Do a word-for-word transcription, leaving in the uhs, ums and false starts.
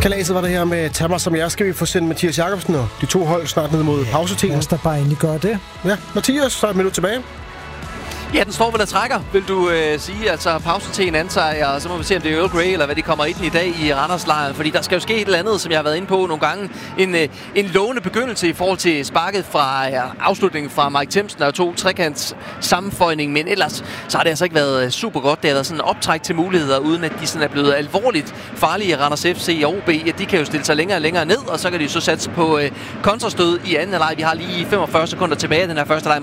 Kalaset var det her med Tag mig som jeg. Skal vi få sendt Mathias Jakobsen og de to hold snart ned mod pausetiden? Lad os da bare endelig gøre det. Ja, Mathias, så er et minut tilbage. Ja, den står vel og trækker, vil du øh, sige. Altså pausetiden antager, og så må vi se, om det er Earl Grey, eller hvad de kommer ind i dag i Randerslejren. Fordi der skal jo ske et eller andet, som jeg har været inde på nogle gange. En, øh, en lovende begyndelse i forhold til sparket fra ja, afslutningen fra Mike Themsen og to trekants sammenføjning. Men ellers så har det altså ikke været super godt. Det har været sådan en optræk til muligheder, uden at de sådan er blevet alvorligt farlige. Randers F C og O B, ja, de kan jo stille sig længere og længere ned, og så kan de så satse på øh, kontrastød i anden halvleg. Vi har lige femogfyrre sekunder tilbage i den her første leg.